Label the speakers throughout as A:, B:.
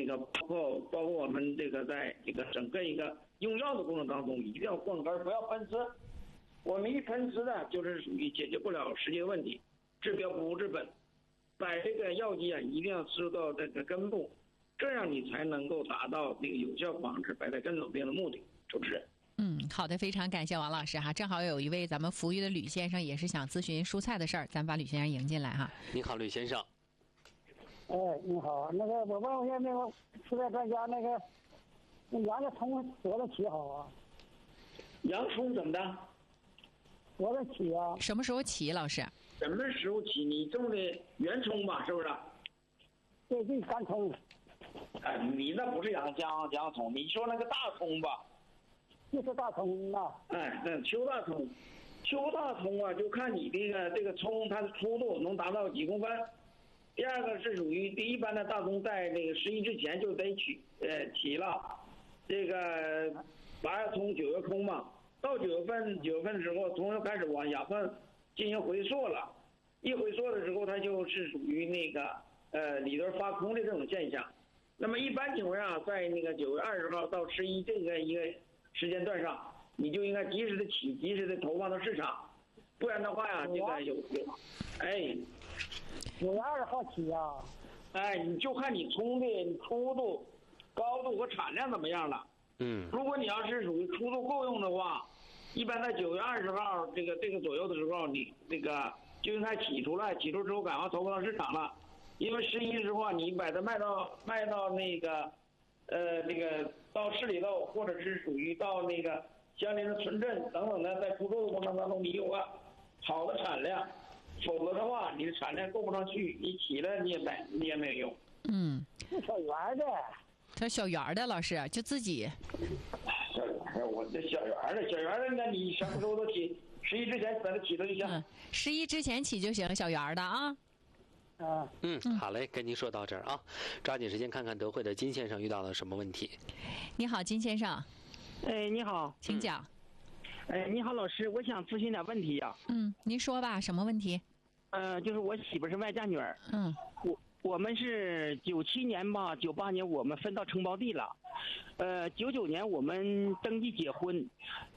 A: 包括我们这个在这个整个一个用药的过程当中，一定要灌根，不要喷丝。我们一喷丝呢，就是属于解决不了实际问题，治标不治本。把这个药剂啊，一定要吃到这个根部，这样你才能够达到这个有效防治白带根总病的目的。主持人。
B: 好的，非常感谢王老师哈。正好有一位咱们服务于的吕先生也是想咨询蔬菜的事儿，咱把吕先生迎进来哈。
C: 你好，吕先生。
D: 你好，我问一下蔬菜专家，洋葱多少起好啊？
A: 洋葱怎么的？
D: 多少起啊？
B: 什么时候起，老师？
A: 什么时候起？你种的圆葱吧，是不是？
D: 对，干葱。
A: 你那不是洋葱，你说那个大葱吧？
D: 就是大葱啊。
A: 那秋大葱啊，就看你这个葱它的粗度能达到几公分。第二个是属于一般的大葱，在那个11之前就得起了。这个8月葱9月空嘛，到9月份的时候，葱又开始往养分进行回溯了。一回溯的时候，它就是属于那个里头发空的这种现象。那么一般情况下，在那个9月20号到11这个一个时间段上，你就应该及时的及时的投放到市场，不然的话呀，这个9
D: 月20号起啊。
A: 你就看你葱的粗度、高度和产量怎么样了。如果你要是属于粗度够用的话，一般在9月20号这个左右的时候，你这个就应该起出之后赶快投放到市场了。因为11时候你把它卖到那个到市里头，或者是属于到那个相邻的村镇等等的，在出售的过程当中，你有个好的产量，否则的话，你的产量够不上去，你起了你也没有用。
D: 小圆的，
B: 他小圆的老师就自己。
A: 小圆，我这小圆的，那你什么时候都起？11之前把它起了就行。
B: 11之前起就行，小圆的啊。
C: 好嘞，跟您说到这儿啊，抓紧时间看看德惠的金先生遇到了什么问题。
B: 你好，金先生。
E: 你好，
B: 请讲。
E: 你好，老师，我想咨询点问题呀。
B: 您说吧，什么问题？
E: 就是我媳妇是外嫁女儿。我们是97年吧，98年我们分到承包地了。99年我们登记结婚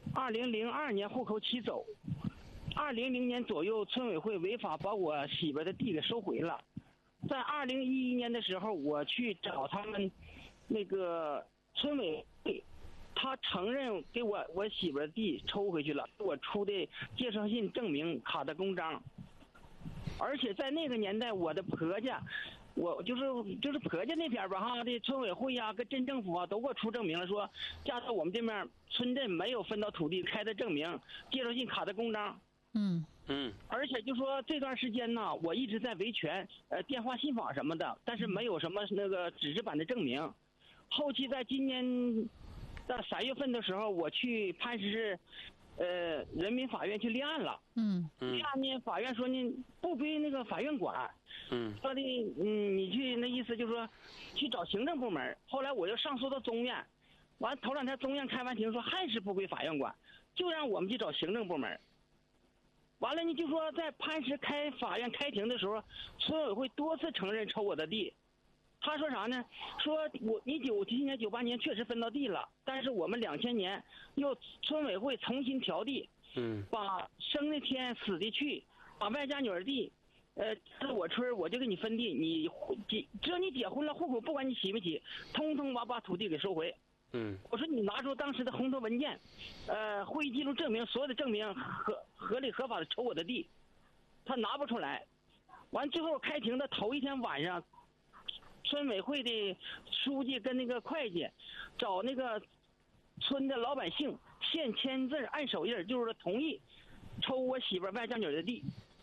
E: ，2002年户口起走。2000年左右，村委会违法把我媳妇的地给收回了。在2011年的时候，我去找他们那个村委会，他承认给我媳妇的地抽回去了，我出的介绍信证明卡的公章。而且在那个年代，我的婆家，我就是婆家那边吧哈，这村委会呀跟镇政府啊都给我出证明了，说嫁到我们这边村镇没有分到土地开的证明，介绍信卡的公章。而且就说这段时间呢，我一直在维权，电话信访什么的，但是没有什么那个纸质版的证明。后期在今年的3月份的时候，我去潘石市人民法院去立案了。立案呢，法院说呢不归那个法院管。说的你去那意思就是说去找行政部门。后来我就上诉到中院，完头2天中院开完庭说还是不归法院管，就让我们去找行政部门。完了，你就说在潘石法院开庭的时候，村委会多次承认抽我的地。他说啥呢？说你97年、98年确实分到地了，但是我们2000年又村委会重新调地，把生的天死的去，把外嫁女儿地，自我村我就给你分地，只要你结婚了，户口不管你起不起，通通把土地给收回。我说你拿出当时的红头文件，会议记录证明，所有的证明合理合法的抽我的地，他拿不出来。完最后开庭的头1天晚上，村委会的书记跟那个会计找那个村的老百姓现签字按手印，就是同意抽我媳妇外嫁女的地。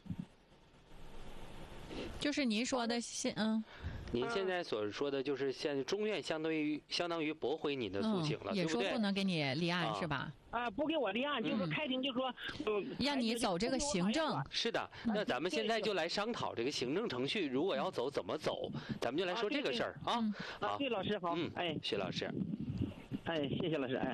B: 就是您说的
C: 您现在所说的就是现在中院相当于驳回你的诉请了，
B: 也说
C: 对不对？
B: 不能给你立案是吧？
E: 不给我立案，就是说开庭就说
B: 让你走这个行政。
C: 是的，那咱们现在就来商讨这个行政程序，如果要走怎么走，咱们就来说这个事儿啊。好，
E: 对老师好，
C: 薛老师，
E: 谢谢老师，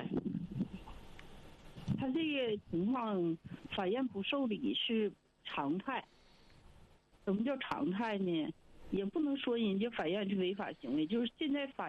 F: 他这个情况，法院不受理是常态。什么叫常态呢？也不能说人家法院是违法行为，就是现在法